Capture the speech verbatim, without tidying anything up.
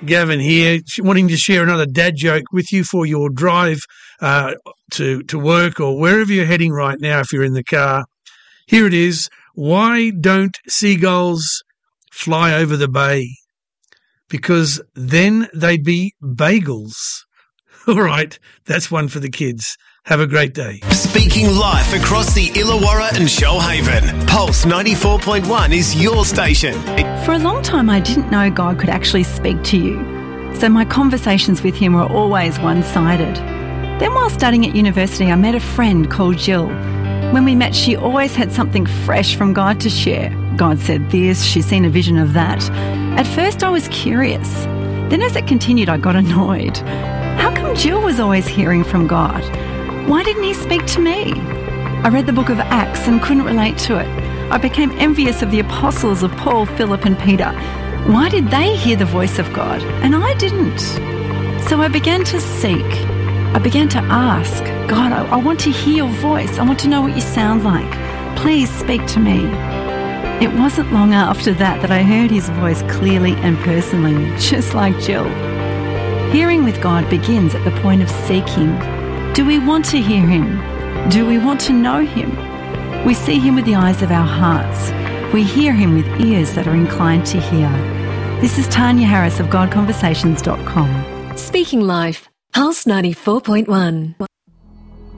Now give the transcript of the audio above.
Gavin here, wanting to share another dad joke with you for your drive uh, to, to work or wherever you're heading right now if you're in the car. Here it is. Why don't seagulls fly over the bay? Because then they'd be bagels. All right, that's one for the kids. Have a great day. Speaking life across the Illawarra and Shoalhaven. Pulse ninety-four point one is your station. For a long time, I didn't know God could actually speak to you. So my conversations with him were always one-sided. Then while studying at university, I met a friend called Jill. When we met, she always had something fresh from God to share. God said this, she's seen a vision of that. At first, I was curious. Then as it continued, I got annoyed. How come Jill was always hearing from God? Why didn't he speak to me? I read the book of Acts and couldn't relate to it. I became envious of the apostles of Paul, Philip and Peter. Why did they hear the voice of God and I didn't? So I began to seek. I began to ask, God, I, I want to hear your voice. I want to know what you sound like. Please speak to me. It wasn't long after that that I heard his voice clearly and personally, just like Jill. Hearing with God begins at the point of seeking. Do we want to hear him? Do we want to know him? We see him with the eyes of our hearts. We hear him with ears that are inclined to hear. This is Tanya Harris of God Conversations dot com. Speaking Life, Pulse ninety-four point one.